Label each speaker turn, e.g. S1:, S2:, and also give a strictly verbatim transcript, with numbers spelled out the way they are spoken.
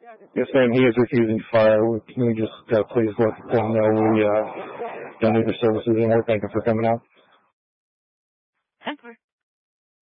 S1: Yes, ma'am. He is refusing to fire. Can you just uh, please let them know we uh, don't need their services anymore? Thank you for coming out.